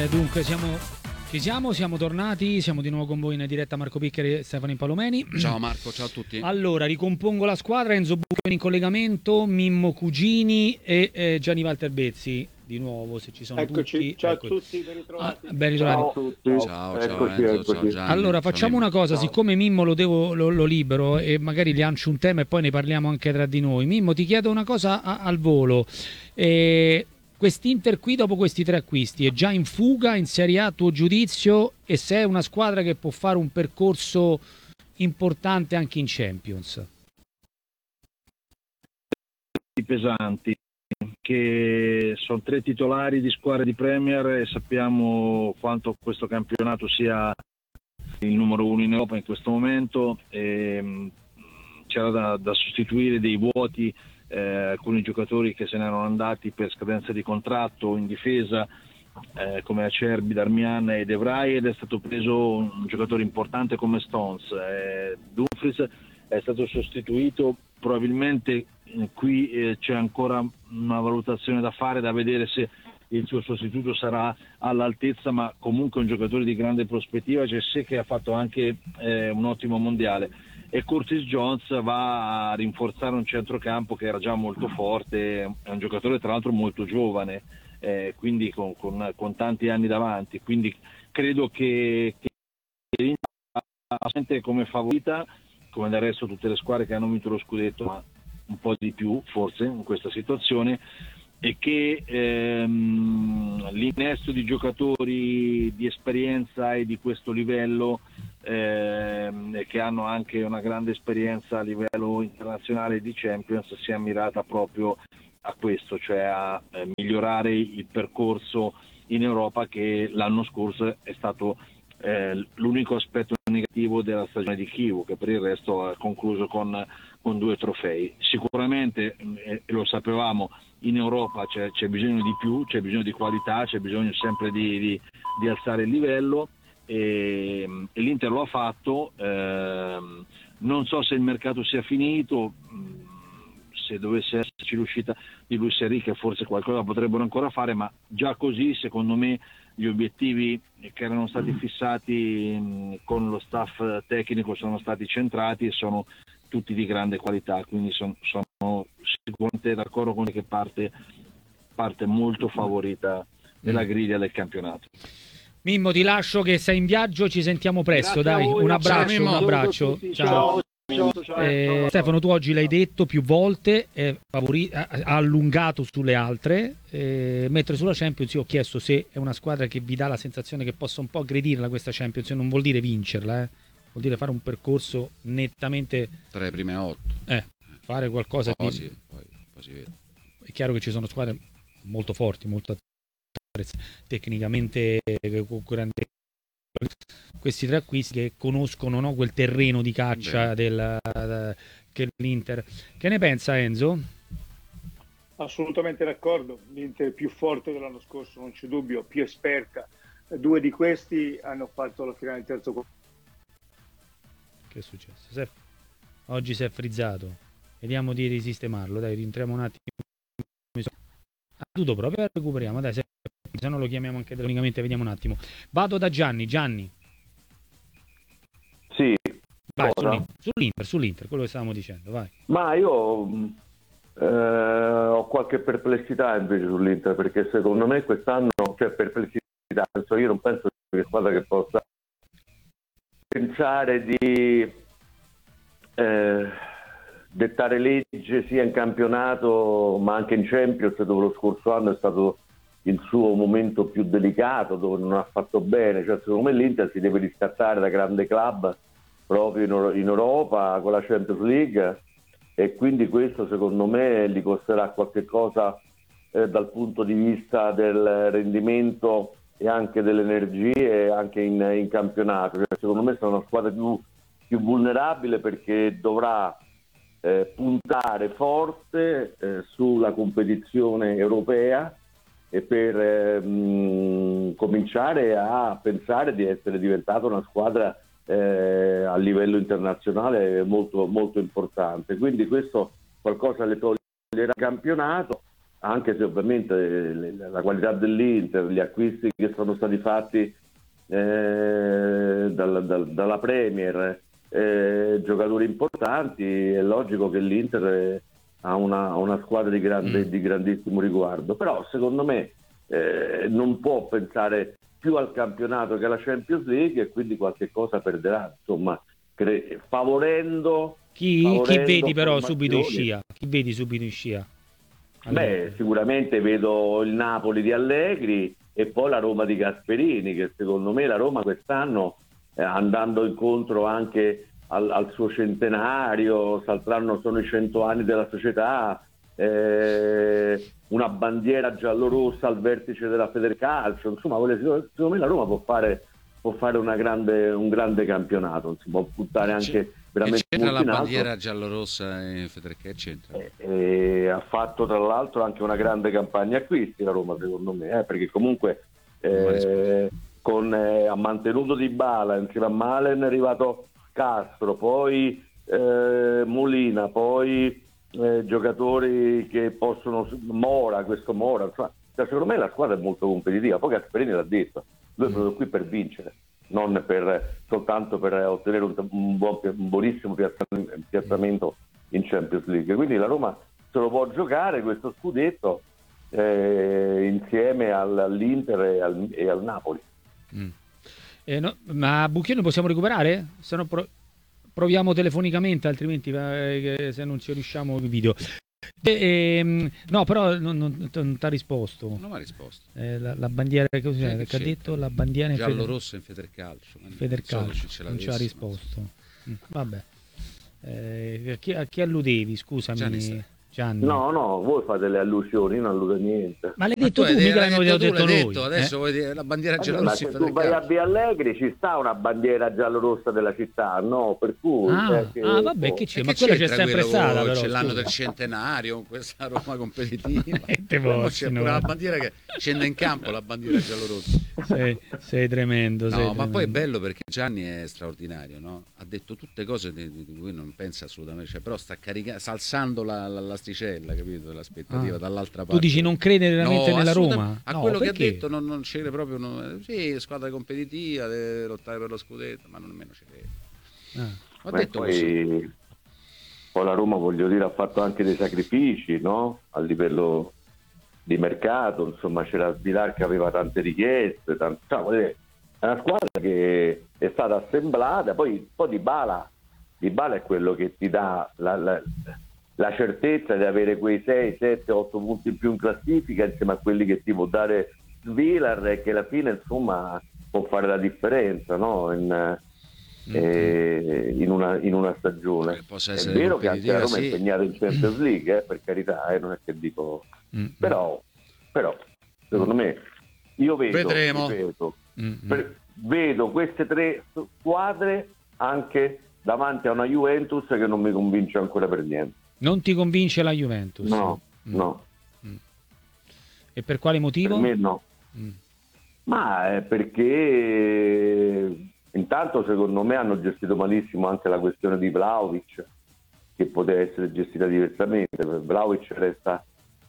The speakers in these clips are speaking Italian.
Dunque siamo tornati, siamo di nuovo con voi in diretta, Marco Piccheri e Stefano Impalomeni. Ciao Marco, ciao a tutti. Allora, ricompongo la squadra: Enzo Buccheri in collegamento, Mimmo Cugini e Gianni Walter Bezzi. Di nuovo, se ci sono tutti. Ciao a tutti, ben ritrovati. Ben ritrovati. Ciao a tutti. Ciao Enzo, ciao Gianni. Allora, facciamo una cosa: siccome Mimmo lo libero e magari lancio un tema e poi ne parliamo anche tra di noi. Mimmo, ti chiedo una cosa al volo. Quest'Inter qui, dopo questi 3 acquisti, è già in fuga in Serie A, a tuo giudizio? E se è una squadra che può fare un percorso importante anche in Champions? Pesanti, che sono 3 titolari di squadre di Premier e sappiamo quanto questo campionato sia il numero 1 in Europa in questo momento. C'era da sostituire dei vuoti, alcuni giocatori che se ne erano andati per scadenza di contratto in difesa, come Acerbi, Darmian e De Vrij, ed è stato preso un giocatore importante come Stones. Dumfries è stato sostituito, probabilmente qui c'è ancora una valutazione da fare, da vedere se il suo sostituto sarà all'altezza, ma comunque un giocatore di grande prospettiva. C'è sé che ha fatto anche un ottimo mondiale, e Curtis Jones va a rinforzare un centrocampo che era già molto forte, è un giocatore tra l'altro molto giovane, quindi con tanti anni davanti, quindi credo che l'Inter come favorita, come del resto tutte le squadre che hanno vinto lo scudetto, ma un po' di più forse in questa situazione, e che l'innesto di giocatori di esperienza e di questo livello, che hanno anche una grande esperienza a livello internazionale di Champions, sia mirata proprio a questo, cioè a migliorare il percorso in Europa, che l'anno scorso è stato l'unico aspetto negativo della stagione di Chievo, che per il resto ha concluso con 2 trofei. Sicuramente, lo sapevamo, in Europa c'è bisogno di più, c'è bisogno di qualità, c'è bisogno sempre di alzare il livello, e l'Inter lo ha fatto. Non so se il mercato sia finito, se dovesse esserci l'uscita di Luis Enrique forse qualcosa potrebbero ancora fare, ma già così secondo me gli obiettivi che erano stati fissati con lo staff tecnico sono stati centrati e sono tutti di grande qualità, quindi sono sicuramente d'accordo con che parte molto favorita nella griglia del campionato. Mimmo, ti lascio che sei in viaggio, ci sentiamo presto. Grazie dai, voi, un abbraccio, ciao, un abbraccio. Ciao. Ciao. Stefano, tu oggi l'hai detto più volte, ha allungato sulle altre, mentre sulla Champions io ho chiesto se è una squadra che vi dà la sensazione che possa un po' aggredirla questa Champions. Non vuol dire vincerla, vuol dire fare un percorso nettamente tra le prime 8, fare qualcosa poi di... si vede. È chiaro che ci sono squadre molto forti, molto tecnicamente, con grande... questi 3 acquisti che conoscono, no, quel terreno di caccia che l'Inter. Che ne pensa Enzo? Assolutamente d'accordo, l'Inter è più forte dell'anno scorso, non c'è dubbio, più esperta. 2 di questi hanno fatto la finale del terzo quarto. Che è successo? Oggi si è frizzato, vediamo di risistemarlo, dai, rientriamo un attimo. Tutto proprio, recuperiamo, dai, se no lo chiamiamo anche telefonicamente, vediamo un attimo. Vado da Gianni. Sì. Vai, sull'Inter, quello che stavamo dicendo, vai. Ma io ho qualche perplessità invece sull'Inter, perché secondo me quest'anno c'è perplessità, io non penso che squadra che possa pensare di dettare legge sia in campionato ma anche in Champions, dove lo scorso anno è stato il suo momento più delicato, dove non ha fatto bene. Cioè, secondo me l'Inter si deve riscattare da grande club proprio in Europa con la Champions League, e quindi questo secondo me gli costerà qualche cosa dal punto di vista del rendimento e anche delle energie anche in campionato. Cioè, secondo me sarà una squadra più vulnerabile, perché dovrà puntare forte sulla competizione europea, e per cominciare a pensare di essere diventata una squadra a livello internazionale molto, molto importante. Quindi questo qualcosa le toglierà il campionato, anche se ovviamente la qualità dell'Inter, gli acquisti che sono stati fatti dalla Premier, giocatori importanti, è logico che l'Inter ha una squadra di grandissimo riguardo, però secondo me non può pensare più al campionato che alla Champions League, e quindi qualche cosa perderà, insomma, favorendo chi vedi però subito in scia? Chi vedi subito in scia? Beh, sicuramente vedo il Napoli di Allegri e poi la Roma di Gasperini, che secondo me la Roma quest'anno, andando incontro anche al suo centenario, l'altro sono i 100 anni della società, una bandiera giallorossa al vertice della Federcalcio, insomma, secondo me la Roma può fare un grande campionato, si può puntare anche veramente c'entra molto la in alto. bandiera giallorossa in Federcalcio, c'entra? Ha fatto tra l'altro anche una grande campagna acquisti la Roma, secondo me, perché comunque ha mantenuto Dybala, insieme a Malen è arrivato Castro, poi Molina, poi giocatori che possono, Mora, insomma, secondo me la squadra è molto competitiva. Poi Gasperini l'ha detto, lui è proprio qui per vincere, non soltanto per ottenere un buonissimo piazzamento in Champions League, quindi la Roma se lo può giocare questo scudetto insieme all'Inter e al Napoli. No, ma Bucchione possiamo recuperare? Se no proviamo telefonicamente, altrimenti se non ci riusciamo il video. No, però non ti ha risposto. Non mi ha risposto. La bandiera che ha detto, la bandiera giallo-rossa in Federcalcio. Federcalcio non ci ha risposto. Vabbè. A chi alludevi, scusami? Gianni. No, voi fate le allusioni, io non alludo a niente. Ma l'hai detto tu, mica l'abbiamo detto noi. Adesso vuoi dire la bandiera giallorossa in Federcalcio. Se tu vai a Via Allegri ci sta una bandiera giallorossa della città, no? Per cui vabbè, che c'è? Ma quella c'è sempre stata, però. C'è l'anno del centenario, questa Roma competitiva. C'è pure la bandiera che scende in campo, la bandiera giallorossa. Sei tremendo. Ma poi è bello perché Gianni è straordinario, no? Ha detto tutte cose di cui non pensa assolutamente, però sta alzando l'asticella, capito? L'aspettativa dall'altra parte. Tu dici non crede veramente nella Roma? A quello che ha detto non ci crede proprio. Sì, squadra competitiva, deve lottare per lo scudetto, ma non nemmeno ci crede. Ho detto poi la Roma, voglio dire, ha fatto anche dei sacrifici, no? A livello di mercato, insomma, c'era Svilar che aveva tante richieste, è una squadra che è stata assemblata, poi Dybala è quello che ti dà la certezza di avere quei 6, 7, 8 punti in più in classifica insieme a quelli che ti può dare Svilar, e che alla fine, insomma, può fare la differenza, no? In una stagione. È vero che anche la Roma è impegnata in Champions League, per carità, non è che dico, però secondo me io vedo queste tre squadre anche davanti a una Juventus che non mi convince ancora per niente. Non ti convince la Juventus? No. E per quale motivo? Per me no. Ma è perché intanto secondo me hanno gestito malissimo anche la questione di Vlahovic, che poteva essere gestita diversamente. Vlahovic resta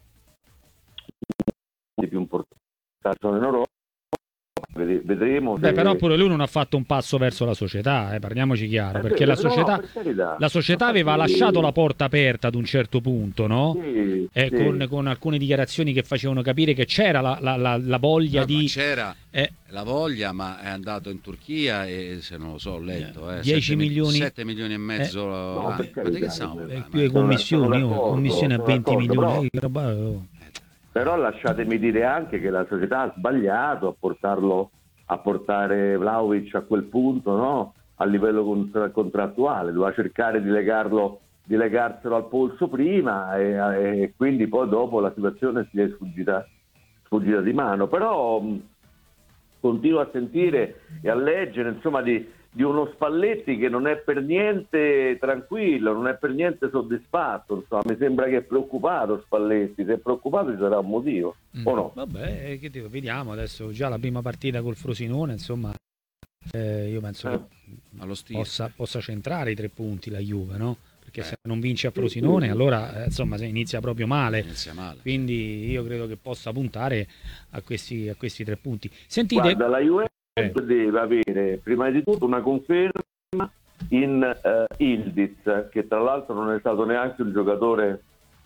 di più importante in Europa. Vedremo. Però pure lui non ha fatto un passo verso la società, parliamoci chiaro, perché la società aveva lasciato la porta aperta ad un certo punto, no? Con alcune dichiarazioni che facevano capire che c'era la voglia c'era la voglia, ma è andato in Turchia e, se non lo so, ho letto 10 milioni, 7 milioni e mezzo ma di che stiamo più le commissioni a 20 milioni. Però lasciatemi dire anche che la società ha sbagliato a portare Vlahovic a quel punto, no? A livello contrattuale, doveva cercare di legarselo al polso prima, e quindi poi dopo la situazione si è sfuggita di mano. Però continuo a sentire e a leggere, insomma, di uno Spalletti che non è per niente tranquillo, non è per niente soddisfatto, insomma, mi sembra che è preoccupato Spalletti. Se è preoccupato ci sarà un motivo, o no? Vabbè, che dico, vediamo adesso, già la prima partita col Frosinone, insomma, io penso che possa centrare i 3 punti la Juve, no? perché se non vince a Frosinone allora insomma se inizia proprio male. Inizia male. Quindi io credo che possa puntare a questi 3 punti. Sentite, guarda, la Juventus deve avere prima di tutto una conferma in Ildiz, che tra l'altro non è stato neanche un giocatore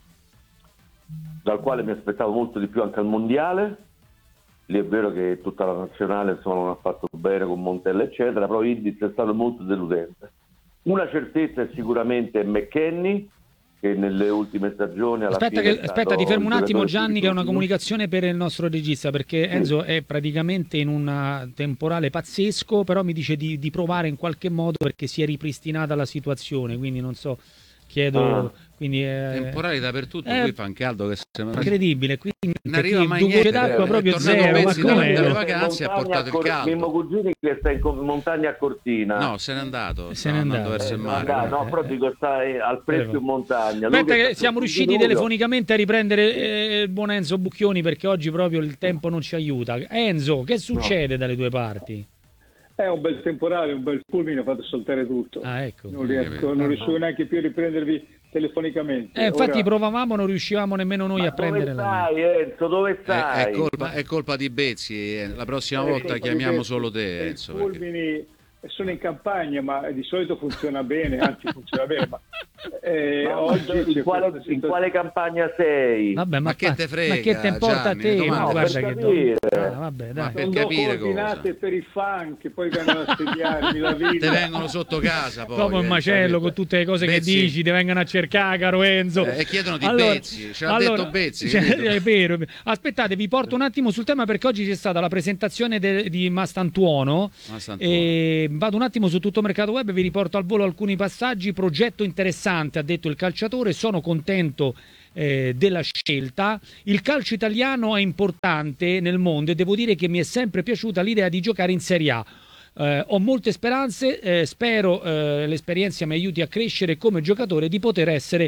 dal quale mi aspettavo molto di più anche al mondiale. Lì è vero che tutta la nazionale insomma non ha fatto bene con Montella eccetera, però Ildiz è stato molto deludente. Una certezza è sicuramente McKennie, che nelle ultime stagioni aspetta, ti fermo un attimo Gianni, che è una comunicazione per il nostro regista, perché Enzo è praticamente in un temporale pazzesco, però mi dice di provare in qualche modo perché si è ripristinata la situazione, quindi non so, chiedo... Quindi temporali dappertutto, qui fa un caldo che sembra incredibile, quindi non arriva mai niente, d'acqua proprio zero, ma dalle vacanze ha portato il caldo. Mimmo Cugini che sta in montagna a Cortina. No, se n'è andato verso il mare. No, però dico sta al fresco in montagna. Aspetta che siamo riusciti telefonicamente a riprendere il buon Enzo Bucchioni, perché oggi proprio il tempo non ci aiuta. Enzo, che succede dalle due parti? È un bel temporale, un bel fulmine, ha fatto saltare tutto. Ecco. Non riuscivo neanche più a riprendervi telefonicamente. Infatti provavamo, non riuscivamo nemmeno noi a prendere Enzo, dove stai? È colpa di Bezzi, la prossima volta chiamiamo solo te, Enzo. I fulmini sono in campagna, ma di solito funziona bene, anzi funziona bene, ma oggi in quale campagna sei? Vabbè, ma che te frega? Ma che te importa a te? No, guarda che vabbè, dai. Per capire coordinate cosa. per i fan che poi vengono a assediarmi la vita. Te vengono sotto casa poi. Dopo il macello con tutte le cose Bezzi. che dici, ti vengono a cercare, caro Enzo. E chiedono di Bezzi, ce l'ha detto Bezzi. È vero. Aspettate, vi porto un attimo sul tema, perché oggi c'è stata la presentazione di Mastantuono. E vado un attimo su Tutto Mercato Web, vi riporto al volo alcuni passaggi. Progetto interessante, ha detto il calciatore, sono contento della scelta. Il calcio italiano è importante nel mondo e devo dire che mi è sempre piaciuta l'idea di giocare in Serie A. Ho molte speranze, spero l'esperienza mi aiuti a crescere come giocatore, di poter essere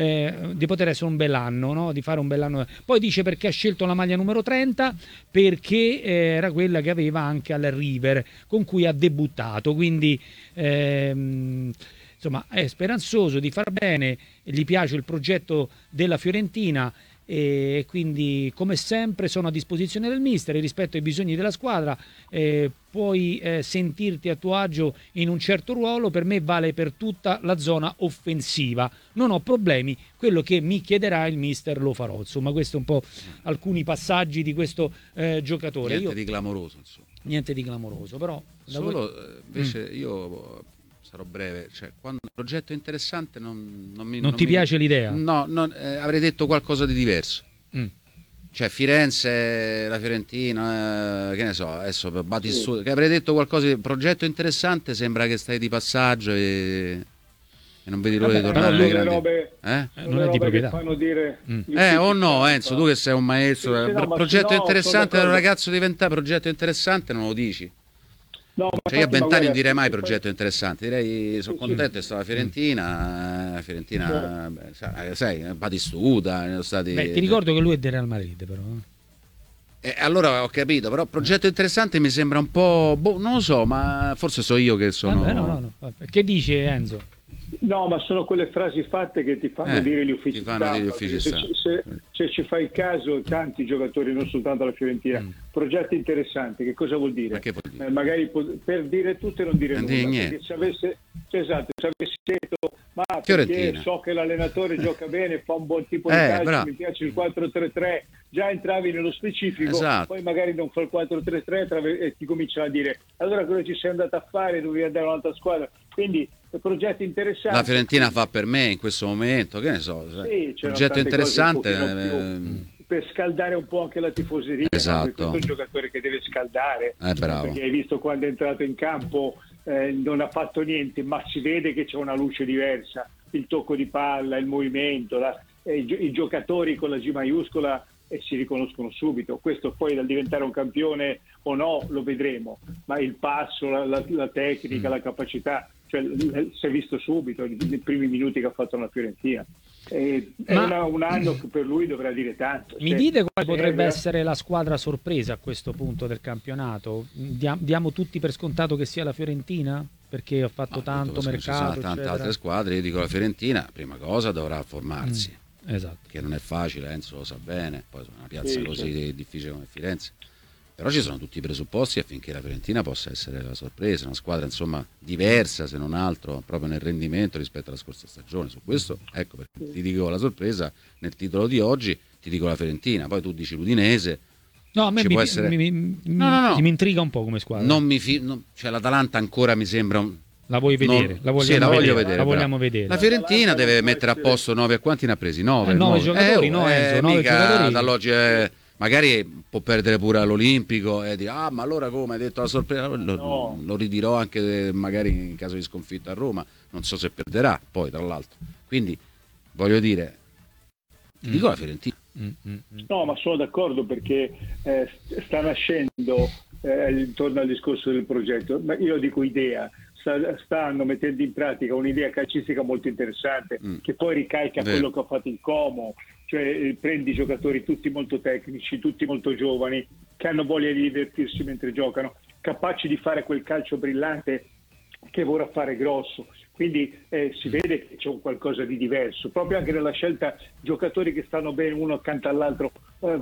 un bell'anno, no? Di fare un bell'anno. Poi dice perché ha scelto la maglia numero 30, perché era quella che aveva anche al River, con cui ha debuttato, quindi insomma è speranzoso di far bene, gli piace il progetto della Fiorentina e quindi come sempre sono a disposizione del mister rispetto ai bisogni della squadra. Puoi sentirti a tuo agio in un certo ruolo, per me vale per tutta la zona offensiva, non ho problemi, quello che mi chiederà il mister lo farò. Insomma, questo è un po' alcuni passaggi di questo giocatore. Niente di clamoroso, insomma. Niente di clamoroso, però solo invece io sarò breve, cioè quando un progetto interessante non ti piace l'idea? No, avrei detto qualcosa di diverso. Cioè Firenze, la Fiorentina, che ne so, adesso per Batistuta, che avrei detto qualcosa di progetto interessante, sembra che stai di passaggio e non vedi l'ora di tornare alle grandi. Non è di proprietà. Fanno dire o no, Enzo, tu che sei un maestro, progetto interessante da un ragazzo di 20 anni, progetto interessante non lo dici? No, cioè io a 20 anni non direi mai progetto interessante, direi sono contento di stare alla Fiorentina, sai, Batistuta, stati... ti ricordo che lui è del Real Madrid però. Allora ho capito, però progetto interessante mi sembra un po', non lo so, ma forse so io che sono... No. Che dice Enzo? No, ma sono quelle frasi fatte che ti fanno dire gli uffici stampa. Se ci fai caso, tanti giocatori, non soltanto la Fiorentina, progetti interessanti, che cosa vuol dire? Che vuol dire? Magari per dire tutto e non dire nulla. Niente. Se avessi detto, ma Fiorentina, perché so che l'allenatore gioca bene, fa un buon tipo di calcio, bravo. mi piace il 4-3-3, già entravi nello specifico, esatto. Poi magari non fa il 4-3-3 e ti cominciano a dire allora cosa ci sei andato a fare, dovevi andare a un'altra squadra, quindi progetti interessanti. La Fiorentina fa per me in questo momento, che ne so, progetto interessante per scaldare un po' anche la tifoseria, esatto. Questo è un giocatore che deve scaldare, bravo. perché hai visto quando è entrato in campo non ha fatto niente, ma si vede che c'è una luce diversa, il tocco di palla, il movimento, i giocatori con la G maiuscola si riconoscono subito. Questo poi dal diventare un campione o no lo vedremo, ma il passo, la tecnica, la capacità, cioè si è visto subito nei primi minuti che ha fatto la Fiorentina. È un anno che per lui dovrà dire tanto. Mi dite quale potrebbe essere la squadra sorpresa a questo punto del campionato? Diamo tutti per scontato che sia la Fiorentina? perché ho fatto tanto mercato, ci sono tante eccetera. altre squadre. Io dico la Fiorentina, prima cosa dovrà formarsi, esatto. che non è facile, Enzo lo sa bene, poi su una piazza così certo. difficile come Firenze. Però ci sono tutti i presupposti affinché la Fiorentina possa essere la sorpresa, una squadra insomma diversa se non altro proprio nel rendimento rispetto alla scorsa stagione. Su questo, ecco perché ti dico la sorpresa nel titolo di oggi, ti dico la Fiorentina, poi tu dici l'Udinese. No, a me può essere... mi intriga un po' come squadra. Cioè l'Atalanta ancora mi sembra un... La vuoi vedere? La vogliamo vedere. La Fiorentina deve mettere a posto 9, quanti ne ha presi? 9 giocatori, Enzo, 9 giocatori. Dall'oggi magari può perdere pure all'Olimpico e dire ma allora come hai detto la sorpresa, lo ridirò anche magari in caso di sconfitta a Roma, non so se perderà poi tra l'altro, quindi voglio dire, ti dico la Fiorentina. No, ma sono d'accordo perché sta nascendo intorno al discorso del progetto, ma io dico idea, stanno mettendo in pratica un'idea calcistica molto interessante che poi ricalca quello che ha fatto il Como, cioè prendi giocatori tutti molto tecnici, tutti molto giovani, che hanno voglia di divertirsi mentre giocano, capaci di fare quel calcio brillante che vorrà fare grosso. Quindi si vede che c'è un qualcosa di diverso, proprio anche nella scelta giocatori che stanno bene uno accanto all'altro,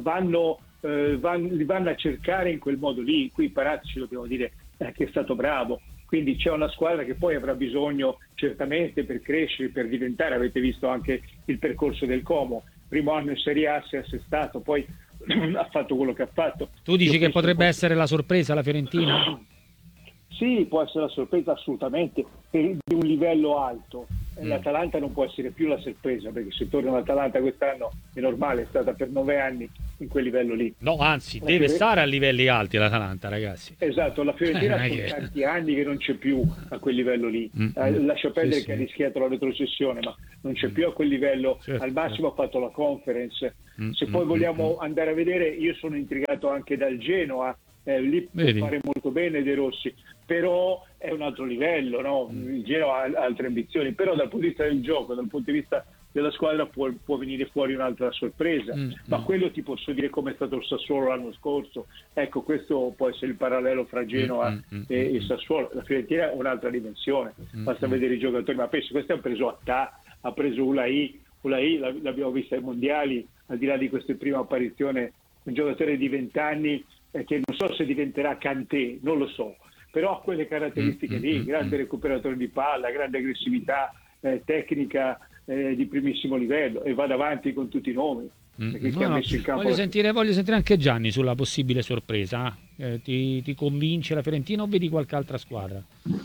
li vanno a cercare in quel modo lì. Qui Parazzi, ci dobbiamo dire che è stato bravo, quindi c'è una squadra che poi avrà bisogno certamente per crescere, per diventare, avete visto anche il percorso del Como, primo anno in Serie A si è assestato, poi ha fatto quello che ha fatto. Tu dici che potrebbe essere la sorpresa la Fiorentina? Sì, può essere la sorpresa assolutamente, di un livello alto. L'Atalanta non può essere più la sorpresa, perché se torna l'Atalanta quest'anno è normale, è stata per 9 anni in quel livello lì. No, anzi, deve stare a livelli alti l'Atalanta, ragazzi. Esatto, la Fiorentina sono tanti anni che non c'è più a quel livello lì. Lascia perdere che ha rischiato la retrocessione, ma non c'è più a quel livello. Certo, al massimo ha fatto la Conference. Se poi vogliamo andare a vedere, io sono intrigato anche dal Genoa. Lì può fare molto bene De Rossi, però è un altro livello, no? Il Genoa ha altre ambizioni, però dal punto di vista del gioco, dal punto di vista della squadra può venire fuori un'altra sorpresa, ma quello ti posso dire come è stato il Sassuolo l'anno scorso. Ecco, questo può essere il parallelo fra Genoa e il Sassuolo. La Fiorentina è un'altra dimensione, basta vedere i giocatori, ma penso questo ha preso ha preso Ulai l'abbiamo vista ai mondiali, al di là di questa prima apparizione, un giocatore di 20 anni che non so se diventerà Kanté, non lo so, però ha quelle caratteristiche lì, grande recuperatore di palla, grande aggressività, tecnica di primissimo livello, e va davanti con tutti i nomi. Chi ha messo in campo voglio sentire anche Gianni sulla possibile sorpresa. Ti convince la Fiorentina o vedi qualche altra squadra?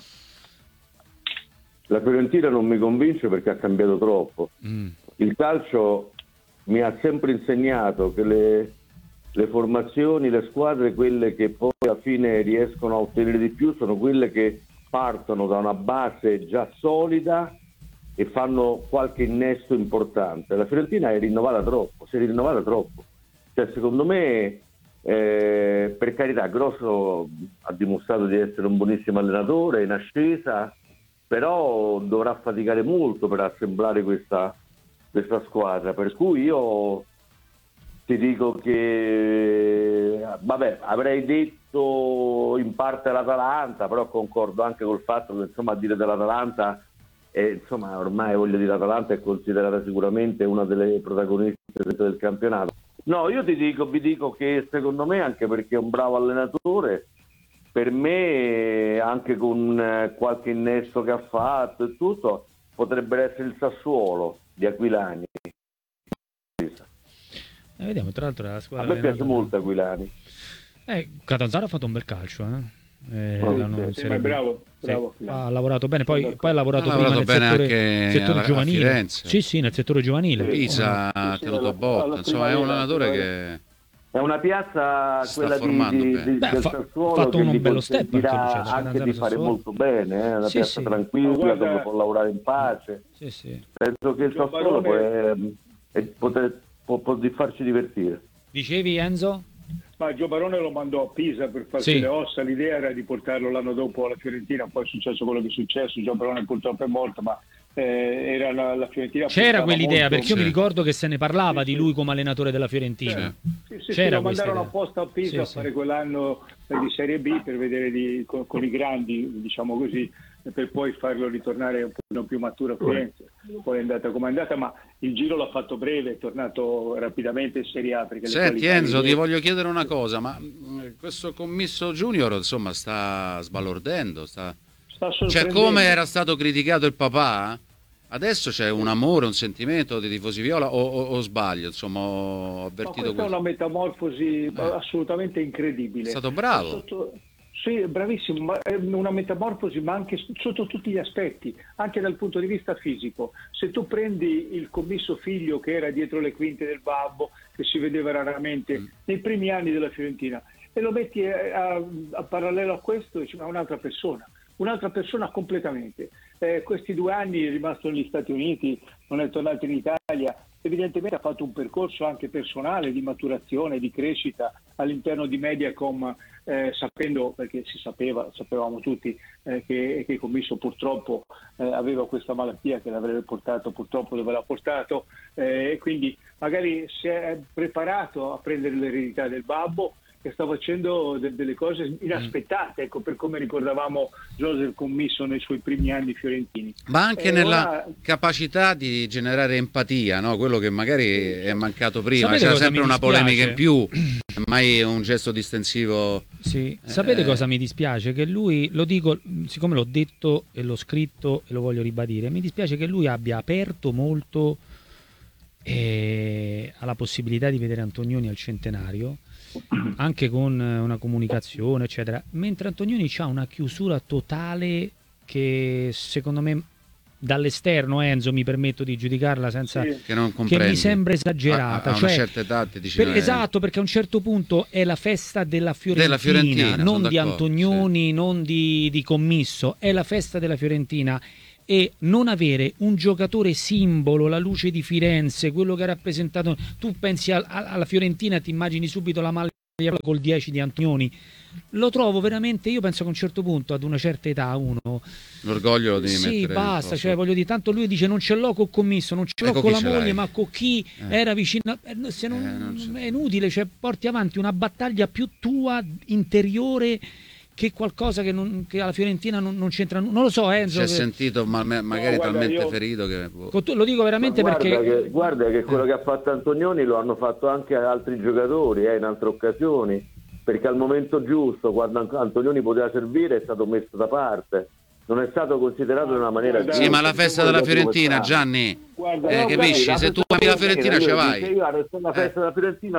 La Fiorentina non mi convince perché ha cambiato troppo. Il calcio mi ha sempre insegnato che le formazioni, le squadre, quelle che poi alla fine riescono a ottenere di più, sono quelle che partono da una base già solida e fanno qualche innesto importante. La Fiorentina si è rinnovata troppo. Cioè, secondo me, per carità, Grosso ha dimostrato di essere un buonissimo allenatore, in ascesa, però dovrà faticare molto per assemblare questa squadra, per cui io ti dico che avrei detto in parte l'Atalanta, però concordo anche col fatto che a dire dell'Atalanta ormai l'Atalanta è considerata sicuramente una delle protagoniste del campionato. No, io vi dico che secondo me, anche perché è un bravo allenatore, per me anche con qualche innesto che ha fatto e tutto, potrebbe essere il Sassuolo di Aquilani. Vediamo, tra l'altro la squadra. A me piace molto Aquilani. Catanzaro ha fatto un bel calcio, bravo. Ha lavorato bene, poi ha lavorato Ha prima lavorato nel bene settore anche giovanile. a Firenze. Sì, nel settore giovanile. Pisa ha tenuto botta, insomma è un allenatore che è una piazza, quella del Sassuolo, ha fatto che un gli bello step anche di fare molto bene, è una piazza tranquilla dove può lavorare in pace. Penso che il Sassuolo può farci divertire. Dicevi, Enzo? Ma Gio Barone lo mandò a Pisa per farsi le ossa, l'idea era di portarlo l'anno dopo alla Fiorentina, poi è successo quello che è successo, Gio Barone purtroppo è morto, ma era la Fiorentina. C'era quell'idea, molto, perché io mi ricordo che se ne parlava di lui come allenatore della Fiorentina. Lo mandarono apposta a Pisa a fare quell'anno di Serie B per vedere con i grandi, diciamo così, per poi farlo ritornare un po' più maturo a Firenze. Poi è andata come è andata, ma il giro l'ha fatto breve, è tornato rapidamente in Serie A. Perché senti Enzo, ti voglio chiedere una cosa, ma questo commisso Junior insomma sta sbalordendo, cioè come era stato criticato il papà, adesso c'è un amore, un sentimento dei tifosi viola o sbaglio, insomma ho avvertito questa è una metamorfosi assolutamente incredibile. È stato bravo. Sì, bravissimo, ma è una metamorfosi, ma anche sotto tutti gli aspetti, anche dal punto di vista fisico. Se tu prendi il commisso figlio che era dietro le quinte del babbo, che si vedeva raramente nei primi anni della Fiorentina, e lo metti a parallelo a questo, è un'altra persona completamente. Questi 2 anni è rimasto negli Stati Uniti, non è tornato in Italia, evidentemente ha fatto un percorso anche personale di maturazione, di crescita all'interno di Mediacom, sapendo, perché sapevamo tutti che il commisso purtroppo aveva questa malattia che l'avrebbe portato purtroppo dove l'ha portato, e quindi magari si è preparato a prendere l'eredità del babbo, che sta facendo delle cose inaspettate, ecco, per come ricordavamo Joseph Commisso nei suoi primi anni fiorentini. Ma anche nella capacità di generare empatia, no? Quello che magari è mancato prima. Sapete c'era sempre una dispiace? polemica in più, mai un gesto distensivo. Sì. Sapete cosa mi dispiace? Che lui, lo dico, siccome l'ho detto e l'ho scritto e lo voglio ribadire, mi dispiace che lui abbia aperto molto alla possibilità di vedere Antonioni al centenario, anche con una comunicazione eccetera, mentre Antonioni ha una chiusura totale che secondo me dall'esterno, Enzo, mi permetto di giudicarla senza che mi sembra esagerata, a una certa età ti dici, esatto, perché a un certo punto è la festa della Fiorentina non di Antonioni, non di Commisso, è la festa della Fiorentina. E non avere un giocatore simbolo, la luce di Firenze, quello che ha rappresentato, tu pensi alla Fiorentina, ti immagini subito la maglia col 10 di Antonioni, lo trovo veramente, io penso che a un certo punto, ad una certa età, uno l'orgoglio di mettere, sì, basta, cioè voglio dire, tanto lui dice non ce l'ho col Commisso, non ce l'ho con la moglie, ma con chi era vicino, se non è inutile, cioè porti avanti una battaglia più tua, interiore, che qualcosa che alla Fiorentina non c'entra, non lo so, Enzo. Si è sentito magari talmente ferito che lo dico veramente perché guarda che quello che ha fatto Antonioni lo hanno fatto anche altri giocatori in altre occasioni, perché al momento giusto, quando Antonioni poteva servire, è stato messo da parte, non è stato considerato in una maniera giusta. Sì, ma la festa della Fiorentina, Gianni, capisci? Se tu ami la Fiorentina ci vai. La festa della Fiorentina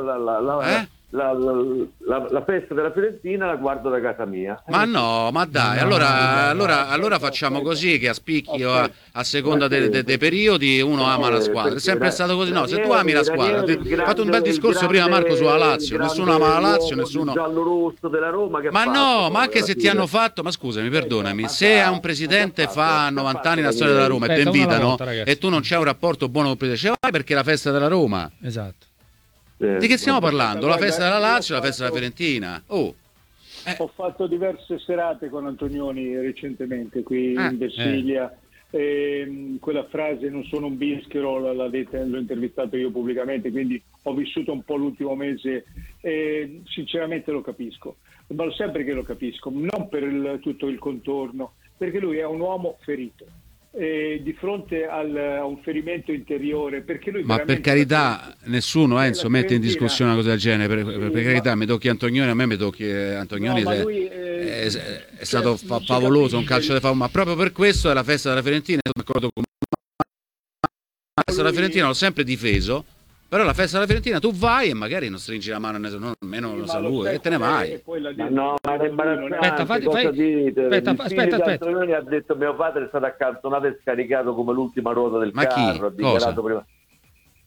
la festa della Fiorentina la guardo da casa mia. Ma no, ma dai, allora facciamo così, che a spicchio a seconda dei periodi uno ama la squadra. È sempre stato così, no? Se tu ami la squadra, hai fatto un bel discorso prima Marco sulla Lazio, nessuno ama la Lazio, nessuno giallo-rosso della Roma, ma no, ma anche se ti hanno fatto, ma scusami, perdonami, se a un presidente fa 90 anni la storia della Roma e ti invitano e tu non c'è un rapporto buono con il presidente, vai perché è la festa della Roma. Esatto. Di che stiamo parlando? La festa della Lazio, la festa della Fiorentina. Ho fatto diverse serate con Antonioni recentemente qui in Versilia. Quella frase "non sono un bischero" l'ho intervistato io pubblicamente, quindi ho vissuto un po' l'ultimo mese e sinceramente lo capisco, ma lo sai perché lo capisco? Non per tutto il contorno, perché lui è un uomo ferito. Di fronte a un ferimento interiore, perché lui ma per carità nessuno Enzo mette in discussione una cosa del genere, per carità, mi tocchi Antonioni, a me mi tocchi Antonioni, è stato favoloso, un calcio di favore, ma proprio per questo è la festa della Fiorentina, sono d'accordo con la festa della Fiorentina l'ho sempre difeso, però la festa della Fiorentina tu vai e magari non stringi la mano, nemmeno lo saluti e te ne vai. No, ma è imbarazzante. Aspetta. Antonioni ha detto mio padre è stato accantonato e scaricato come l'ultima ruota del carro. Ha dichiarato prima.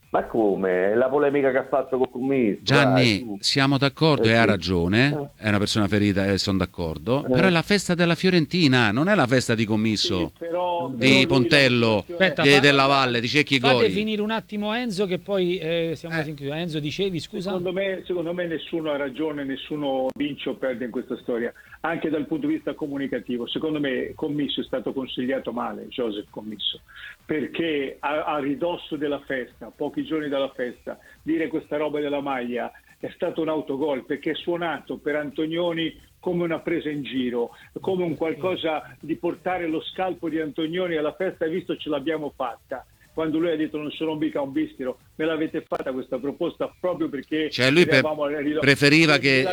Ma come? La polemica che ha fatto con Commisso. Gianni, siamo d'accordo e ha ragione, è una persona ferita e sono d'accordo, però è la festa della Fiorentina, non è la festa di Commisso, Sì, però di Pontello, Aspetta, della Valle, di Cecchi Fate Gori. finire un attimo Enzo che poi siamo quasi in chiusura. Enzo, dicevi, scusa? Secondo me nessuno ha ragione, nessuno vince o perde in questa storia, anche dal punto di vista comunicativo. Secondo me Commisso è stato consigliato male, Joseph Commisso, perché a ridosso della festa, pochi giorni dalla festa, dire questa roba della maglia è stato un autogol, perché è suonato per Antonioni come una presa in giro, come un qualcosa di portare lo scalpo di Antonioni alla festa, e visto ce l'abbiamo fatta. Quando lui ha detto non sono mica un bistero, me l'avete fatta questa proposta proprio perché Cioè lui preferiva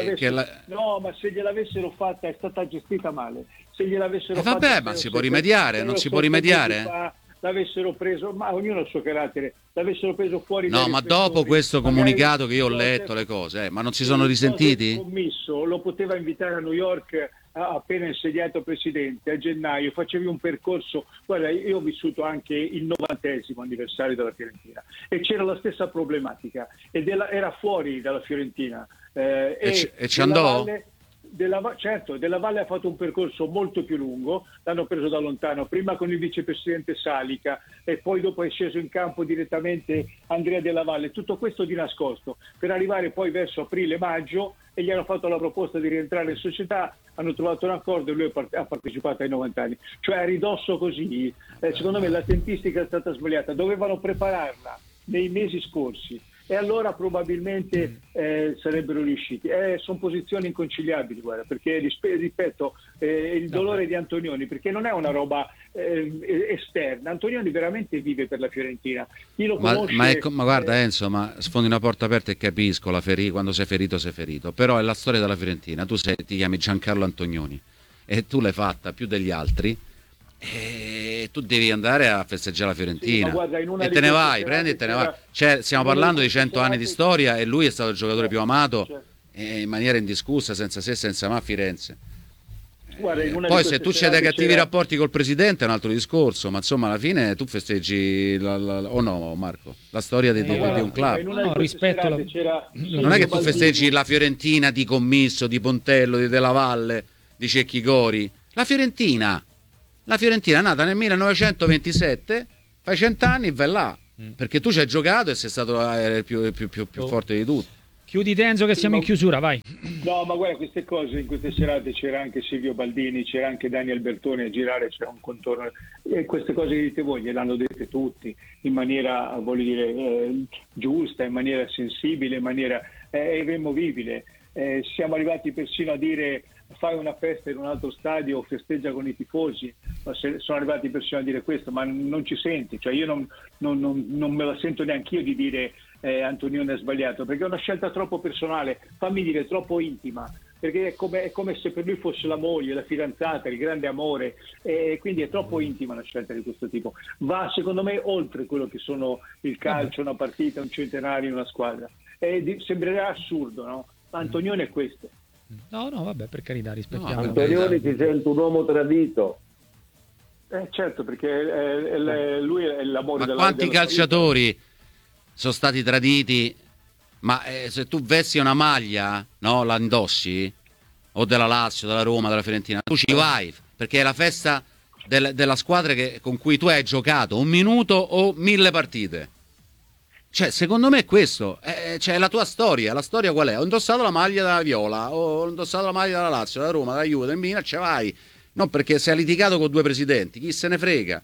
No, ma se gliel'avessero fatta, è stata gestita male. Se gliel'avessero vabbè, fatta, ma si può rimediare, non si può rimediare? L'avessero preso, ma ognuno ha il suo carattere, l'avessero preso fuori. No, ma dopo questo comunicato che io ho letto le cose, ma non si sono risentiti? Il Commisso lo poteva invitare a New York appena insediato presidente a gennaio, facevi un percorso. Guarda, io ho vissuto anche il 90° anniversario della Fiorentina e c'era la stessa problematica ed era fuori dalla Fiorentina e ci andò? Certo, Della Valle ha fatto un percorso molto più lungo, l'hanno preso da lontano, prima con il vicepresidente Salica e poi dopo è sceso in campo direttamente Andrea Della Valle, tutto questo di nascosto, per arrivare poi verso aprile-maggio e gli hanno fatto la proposta di rientrare in società, hanno trovato un accordo e lui ha partecipato ai 90 anni. Cioè a ridosso così, secondo me la tempistica è stata sbagliata, dovevano prepararla nei mesi scorsi. E allora probabilmente sarebbero riusciti. Sono posizioni inconciliabili, guarda, perché rispetto il dolore di Antonioni, perché non è una roba esterna. Antonioni veramente vive per la Fiorentina. Chi lo conosce, ma guarda Enzo, ma sfondi una porta aperta e capisco, quando sei ferito, però è la storia della Fiorentina. Tu ti chiami Giancarlo Antonioni e tu l'hai fatta più degli altri. E tu devi andare a festeggiare la Fiorentina, sì, guarda, e te ne vai, prendi e te ne vai. Cioè, stiamo parlando di 100 anni di storia e lui è stato il giocatore più amato in maniera indiscussa, senza se senza ma a Firenze. Guarda, poi se tu c'hai dei cattivi rapporti col presidente è un altro discorso, ma insomma alla fine tu festeggi o no, Marco, la storia di un club. No, rispetto non è che tu festeggi la Fiorentina di Commisso, di Pontello, di Della Valle, di Cecchi Gori. La Fiorentina è nata nel 1927, fai 100 anni e vai là, perché tu ci hai giocato e sei stato il più forte di tutti. Chiudi Enzo che siamo in chiusura, vai. No, ma guarda, queste cose, in queste serate c'era anche Silvio Baldini, c'era anche Daniel Bertoni a girare, c'era un contorno, e queste cose che dite voi gliel'hanno dette tutti, in maniera, voglio dire, giusta, in maniera sensibile, in maniera irremovibile. Siamo arrivati persino a dire fai una festa in un altro stadio, festeggia con i tifosi, sono arrivati persino a dire questo, ma non ci senti, cioè io non me la sento neanche io di dire Antonioni ha sbagliato, perché è una scelta troppo personale, fammi dire troppo intima, perché è come se per lui fosse la moglie, la fidanzata, il grande amore, e quindi è troppo intima una scelta di questo tipo, va secondo me oltre quello che sono il calcio, una partita, un centenario, una squadra, sembrerà assurdo, no? Antonioni è questo. No, vabbè, per carità, rispettiamo. Antonioni si sente un uomo tradito. Certo, perché lui è l'amore della quanti calciatori sono stati traditi? Ma se tu vesti una maglia, no, la indossi, o della Lazio, della Roma, della Fiorentina, tu ci vai, perché è la festa della squadra con cui tu hai giocato 1 minuto o 1000 partite. Cioè, secondo me è questo, cioè la tua storia. La storia qual è? Ho indossato la maglia della Viola, ho indossato la maglia della Lazio, della Roma, della Juve, del Milan, ce vai. Non perché sei litigato con 2 presidenti, chi se ne frega.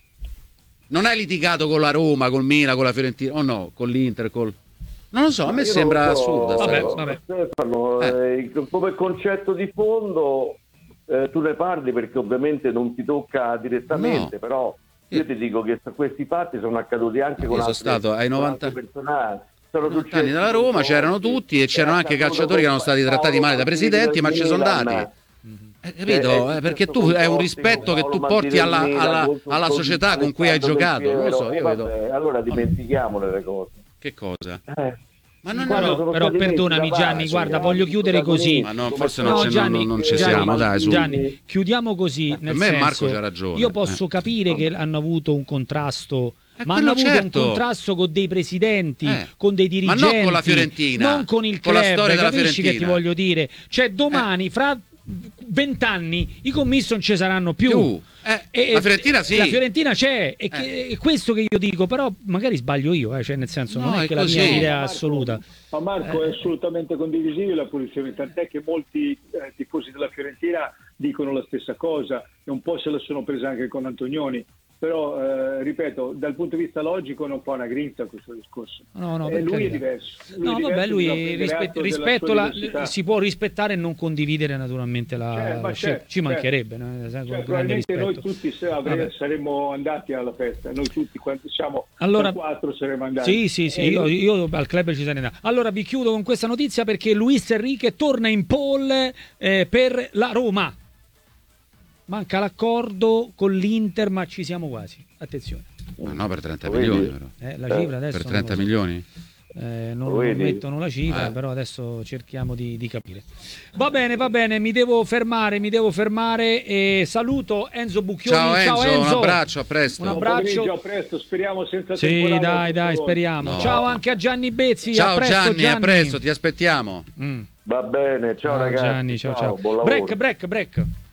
Non hai litigato con la Roma, col Milan, con la Fiorentina, o no, con l'Inter, non lo so, a me sembra assurda. Vabbè. Stefano, come concetto di fondo tu ne parli perché ovviamente non ti tocca direttamente, però io ti dico che questi fatti sono accaduti anche con altri, sono stato ai 90 personaggi. Sono anni dalla Roma, c'erano tutti e c'erano anche calciatori che erano stati trattati male da presidenti, ma ci sono andati. Capito? Perché tu hai un rispetto che tu porti alla società con cui hai giocato. Non lo so, io vedo. Allora dimentichiamole le cose. Che cosa? Ma però perdonami Gianni, guarda, voglio chiudere così. Ma no, forse non ci siamo, dai, su. Gianni, chiudiamo così, nel me senso, Marco c'ha ragione. Io posso capire che hanno avuto un contrasto ma hanno avuto certo. un contrasto con dei presidenti, con dei dirigenti, ma non con la Fiorentina, non con il con la club, storia della capisci che ti Fiorentina. voglio dire? Cioè domani, fra 20 anni, i commisso non ci saranno più. La Fiorentina sì. La Fiorentina c'è, è questo che io dico, però magari sbaglio io, cioè nel senso non è che la mia idea assoluta. Ma Marco, è assolutamente condivisibile la posizione, tant'è che molti tifosi della Fiorentina dicono la stessa cosa e un po' se la sono presa anche con Antonioni. Però, ripeto, dal punto di vista logico non fa una grinza questo discorso. Lui è diverso. Si può rispettare e non condividere naturalmente la scelta. Ci mancherebbe. Probabilmente noi tutti saremmo andati alla festa, noi tutti quanti siamo quattro saremmo andati. Sì, io al club ci sarei andato. Allora vi chiudo con questa notizia perché Luis Enrique torna in pole per la Roma. Manca l'accordo con l'Inter, ma ci siamo quasi. Attenzione. Ma no, per 30 milioni però. La cifra adesso per 30 milioni? Non mettono la cifra, però adesso cerchiamo di capire. Va bene, mi devo fermare e saluto Enzo Bucchioni. Ciao Enzo, un abbraccio, a presto. Un abbraccio. A presto, speriamo senza temporale. Dai, speriamo. No. Ciao anche a Gianni Bezzi. Ciao a presto, Gianni, a presto, ti aspettiamo. Va bene, ciao ragazzi. Gianni, ciao. Buon lavoro. Break.